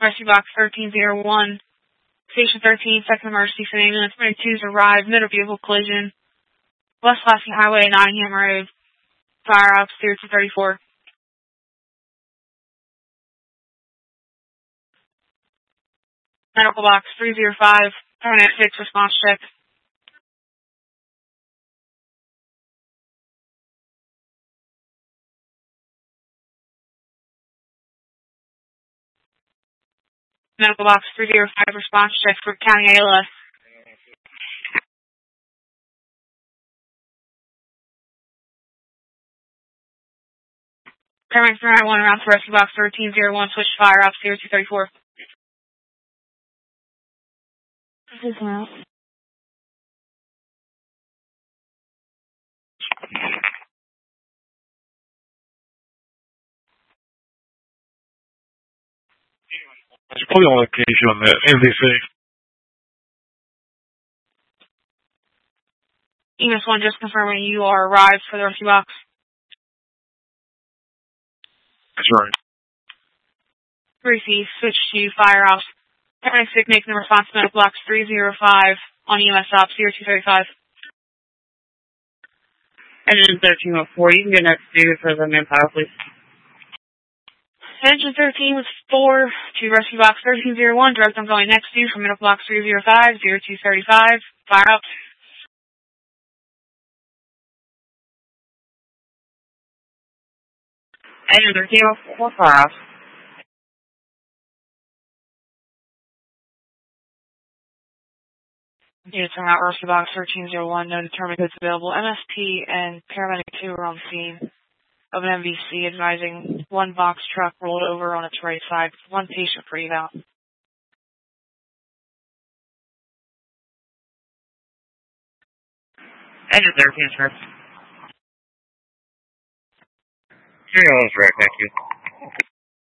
Rescue Box 1301. Station 13, second emergency for ambulance. 22's arrived. Motor vehicle collision. West Lassie Highway, Nottingham Road. Fire ops 0234. Medical Box 305. Permanent fix response check. Medical Box 305 response check for County ALS. Paramedics 391 around to Rescue Box 1301, switch to Fire Ops 0234. This is now. It's probably on location on the NBC. EMS 1 just confirming you are arrived for the Rescue Box. That's right. Receive, switch to Fire Ops. Paramedics sick making the response to Medical Box 305 on EMS Ops 0235. Engine 1304, you can get next due for the manpower, please. Engine 13 was 4 to Rescue Box 1301, direct on going next due from Medical Box 305, 0235, Fire Ops. Engine 1304, Fire Ops. Units are out Rescue Box 1301, no determined goods available. MSP and Paramedic 2 are on scene of an MVC advising one box truck rolled over on its right side. One patient for eval. Engine 13, sir. Yeah, that's right, thank you.